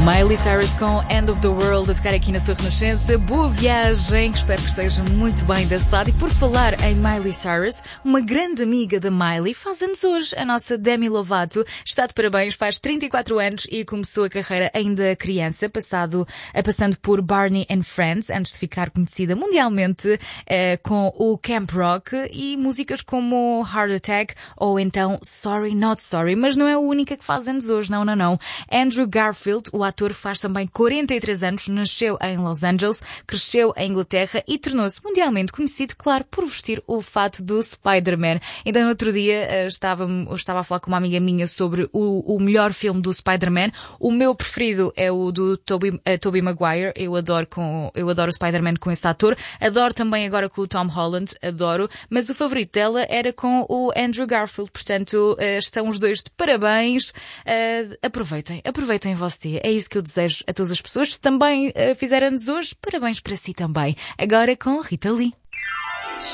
Miley Cyrus com End of the World a tocar aqui na sua Renascença. Boa viagem, espero que esteja muito bem da cidade. E por falar em Miley Cyrus, uma grande amiga da Miley faz anos hoje. A nossa Demi Lovato está de parabéns, faz 34 anos e começou a carreira ainda criança, passando por Barney and Friends, antes de ficar conhecida mundialmente com o Camp Rock e músicas como Heart Attack ou então Sorry Not Sorry. Mas não é a única que faz anos hoje, não. Andrew Garfield, o ator, faz também 43 anos, nasceu em Los Angeles, cresceu em Inglaterra e tornou-se mundialmente conhecido, claro, por vestir o fato do Spider-Man. Então, no outro dia, estava a falar com uma amiga minha sobre o melhor filme do Spider-Man. O meu preferido é o do Tobey Maguire. Eu adoro o Spider-Man com esse ator. Adoro também agora com o Tom Holland, adoro. Mas o favorito dela era com o Andrew Garfield. Portanto, estão os dois de parabéns. Aproveitem o vosso dia. É isso que eu desejo a todas as pessoas. Se também fizeram anos hoje, parabéns para si também. Agora com Rita Lee.